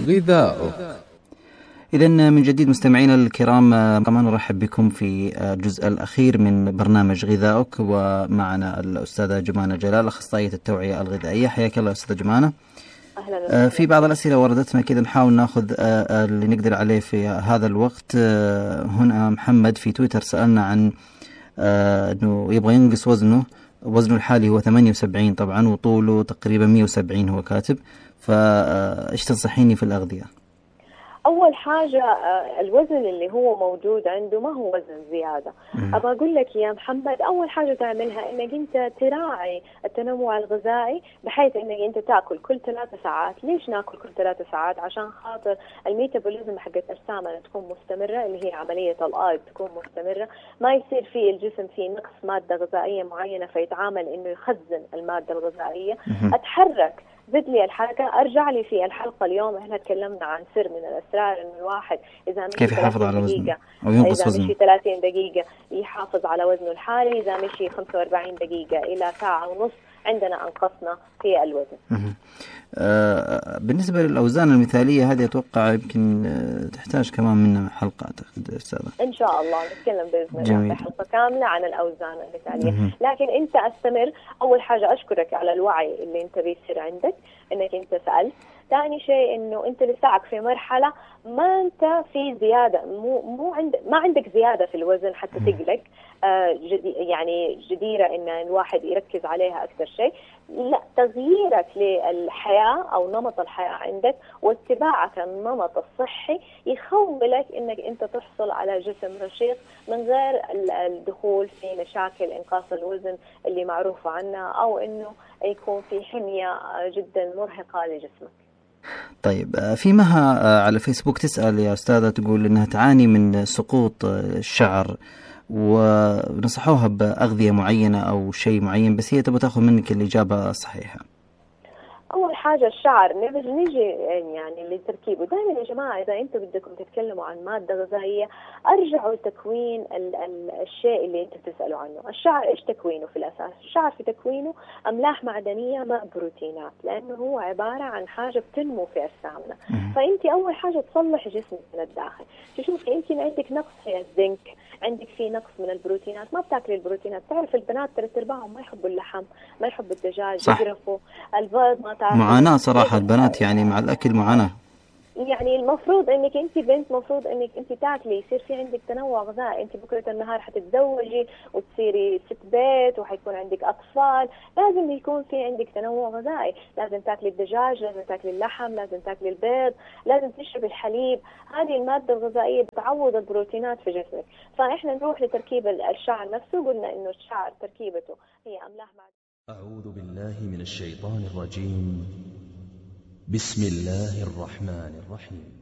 غذاؤك. إذا من جديد مستمعينا الكرام، كمان نرحب بكم في الجزء الأخير من برنامج غذاؤك، ومعنا الأستاذة جمانة جلال، أخصائية التوعية الغذائية. حياك الله أستاذة جمانة. أهلا. في بعض الأسئلة وردتنا كذا نحاول ناخذ اللي نقدر عليه في هذا الوقت. هنا محمد في تويتر سألنا عن أنه يبغى ينقص وزنه الحالي هو 78 طبعا، وطوله تقريبا 170 هو كاتب، فإيش تنصحيني في الأغذية؟ أول حاجة الوزن اللي هو موجود عنده ما هو وزن زيادة. أبغى أقول لك يا محمد، أول حاجة تعملها إنك أنت تراعي التنوع الغذائي، بحيث إنك أنت تأكل كل 3 ساعات. ليش نأكل كل 3 ساعات؟ عشان خاطر الميتابوليزم حقت السامنة تكون مستمرة، اللي هي عملية الأيض تكون مستمرة، ما يصير في الجسم في نقص مادة غذائية معينة فيتعامل إنه يخزن المادة الغذائية. أتحرك، زد لي الحركة. أرجع لي في الحلقة اليوم إحنا تكلمنا عن سر من الأسرار إنه الواحد إذا مشي كيف يحافظ على وزنه أو ينقص وزنه، إذا مشي 30 دقيقة يحافظ على وزنه الحالي، إذا مشي 45 دقيقة إلى ساعة ونص عندنا أنقصنا في الوزن. بالنسبة للأوزان المثالية هذه أتوقع يمكن تحتاج كمان منا حلقة أعتقد أستاذة. إن شاء الله نتكلم بإذن الله في حلقة كاملة عن الأوزان المثالية. لكن أنت استمر. أول حاجة أشكرك على الوعي اللي أنت بيصير عندك إنك أنت سألت. ثاني شيء إنه أنت لساعك في مرحلة ما أنت في زيادة، ما عندك زيادة في الوزن حتى تقلق. يعني جديرة إن الواحد يركز عليها أكثر شيء. لا، تغييرك للحياة أو نمط الحياة عندك واتباعك النمط الصحي يخولك إنك أنت تحصل على جسم رشيق من غير الدخول في مشاكل إنقاص الوزن اللي معروفة عنها، أو إنه يكون في حمية جدا مرهقة لجسمك. طيب، في مها على فيسبوك تسأل يا أستاذة، تقول إنها تعاني من سقوط الشعر، ونصحوها بأغذية معينة أو شيء معين، بس هي تبغى تأخذ منك الإجابة الصحيحة. أول حاجة الشعر نيجي يعني لتركيبه. دائما يا جماعة إذا أنتم بدكم تتكلموا عن مادة غذائية أرجعوا لتكوين الشيء اللي أنتم تسألوا عنه. الشعر إيش تكوينه في الأساس؟ الشعر في تكوينه أملاح معدنية مع بروتينات، لأنه هو عبارة عن حاجة بتنمو في السامنة. فأنت أول حاجة تصلح جسمك من الداخل. تشوفي أنت عندك نقص في الزنك، عندك في نقص من البروتينات، ما بتاكلي البروتينات. تعرف البنات 3/4 ما يحبوا اللحم، ما يحبوا الدجاج، يقرفوا البيض، ما تعرف. معاناة صراحة البنات يعني مع الأكل معاناة. يعني المفروض انك انت بنت، مفروض انك انت تاكلي، يصير في عندك تنوع غذائي. انت بكره النهار حتتزوجي وتصيري ست بيت وحيكون عندك اطفال، لازم يكون في عندك تنوع غذائي. لازم تاكلي الدجاج، لازم تاكلي اللحم، لازم تاكلي البيض، لازم تشربي الحليب. هذه الماده الغذائيه بتعوض البروتينات في جسمك. فاحنا نروح لتركيب الشعر نفسه. قلنا انه الشعر تركيبته هي املاح معدنيه. أعوذ بالله من الشيطان الرجيم. بسم الله الرحمن الرحيم.